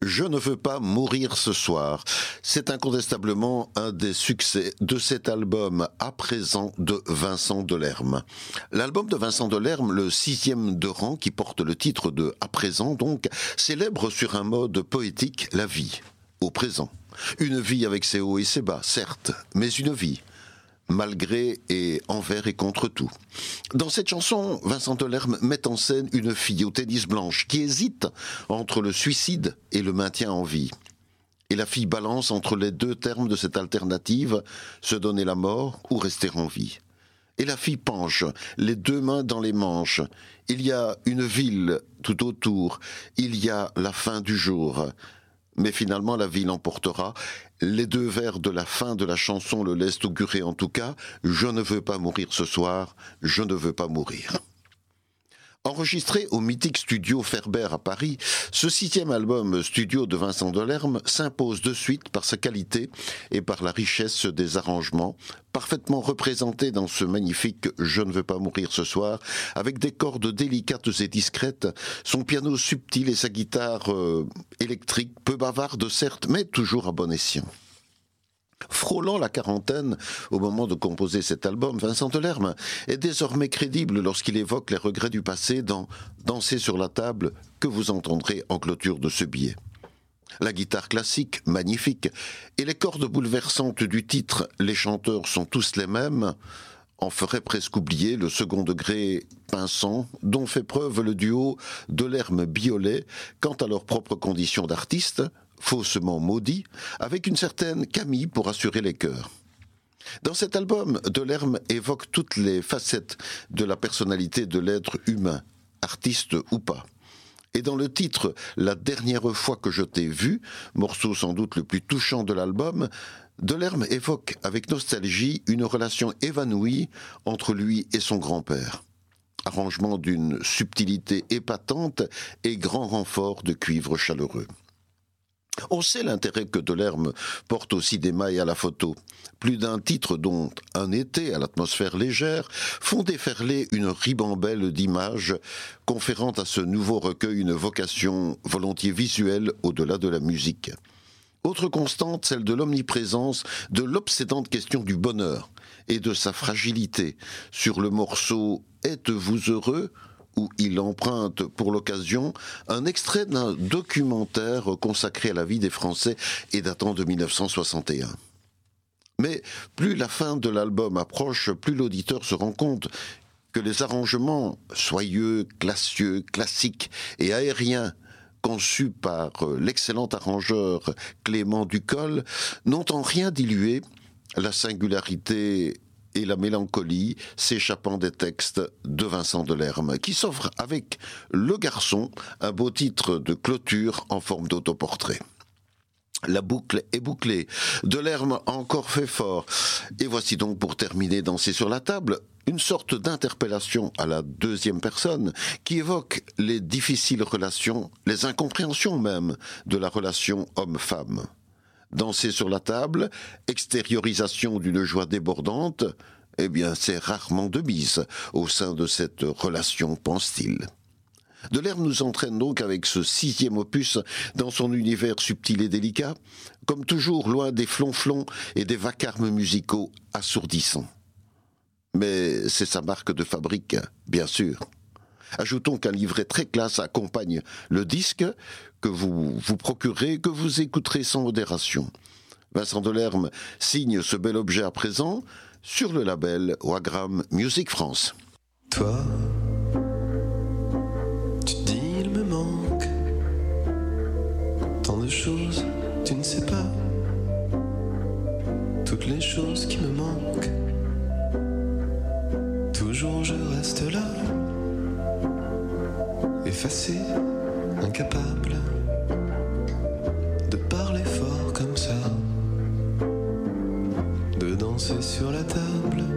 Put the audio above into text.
Je ne veux pas mourir ce soir. C'est incontestablement un des succès de cet album à présent de Vincent Delerme. L'album de Vincent Delerme, le 6e de rang qui porte le titre de À présent donc, célèbre sur un mode poétique la vie, au présent. Une vie avec ses hauts et ses bas, certes, mais une vie. Malgré et envers et contre tout. Dans cette chanson, Vincent Delerme met en scène une fille au tennis blanche qui hésite entre le suicide et le maintien en vie. Et la fille balance entre les deux termes de cette alternative, se donner la mort ou rester en vie. Et la fille penche, les deux mains dans les manches. Il y a une ville tout autour, il y a la fin du jour. Mais finalement, la vie l'emportera. Les deux vers de la fin de la chanson le laissent augurer en tout cas « Je ne veux pas mourir ce soir, je ne veux pas mourir ». Enregistré au mythique studio Ferber à Paris, ce 6e album studio de Vincent Delerme s'impose de suite par sa qualité et par la richesse des arrangements, parfaitement représentés dans ce magnifique « Je ne veux pas mourir ce soir », avec des cordes délicates et discrètes, son piano subtil et sa guitare électrique, peu bavarde certes, mais toujours à bon escient. Frôlant la quarantaine au moment de composer cet album, Vincent Delerme est désormais crédible lorsqu'il évoque les regrets du passé dans « Danser sur la table » que vous entendrez en clôture de ce billet. La guitare classique, magnifique, et les cordes bouleversantes du titre « Les chanteurs sont tous les mêmes » en ferait presque oublier le second degré pinçant dont fait preuve le duo Delerme-Biolay quant à leurs propres conditions d'artistes, faussement maudits, avec une certaine Camille pour assurer les chœurs. Dans cet album, Delerme évoque toutes les facettes de la personnalité de l'être humain, artiste ou pas. Et dans le titre « La dernière fois que je t'ai vu », morceau sans doute le plus touchant de l'album, Delerme évoque avec nostalgie une relation évanouie entre lui et son grand-père. Arrangement d'une subtilité épatante et grand renfort de cuivre chaleureux. On sait l'intérêt que Delerme porte au cinéma et à la photo. Plus d'un titre dont Un été à l'atmosphère légère font déferler une ribambelle d'images conférant à ce nouveau recueil une vocation volontiers visuelle au-delà de la musique. Autre constante, celle de l'omniprésence de l'obsédante question du bonheur et de sa fragilité sur le morceau « Êtes-vous heureux ?» où il emprunte pour l'occasion un extrait d'un documentaire consacré à la vie des Français et datant de 1961. Mais plus la fin de l'album approche, plus l'auditeur se rend compte que les arrangements soyeux, classieux, classiques et aériens conçus par l'excellent arrangeur Clément Ducol n'ont en rien dilué la singularité et la mélancolie s'échappant des textes de Vincent Delerme, qui s'offre avec Le Garçon, un beau titre de clôture en forme d'autoportrait. La boucle est bouclée, Delerme a encore fait fort, et voici donc pour terminer Danser sur la table, une sorte d'interpellation à la deuxième personne qui évoque les difficiles relations, les incompréhensions même de la relation homme-femme. Danser sur la table, extériorisation d'une joie débordante, eh bien c'est rarement de mise au sein de cette relation, pense-t-il. Delerme nous entraîne donc avec ce 6e opus dans son univers subtil et délicat, comme toujours loin des flonflons et des vacarmes musicaux assourdissants. Mais c'est sa marque de fabrique, bien sûr. Ajoutons qu'un livret très classe accompagne le disque que vous vous procurez, que vous écouterez sans modération. Vincent Delerme signe ce bel objet à présent sur le label Wagram Music France. Toi, tu te dis il me manque tant de choses, tu ne sais pas toutes les choses qui me manquent. Toujours je reste là, effacé, incapable de parler fort comme ça, de danser sur la table.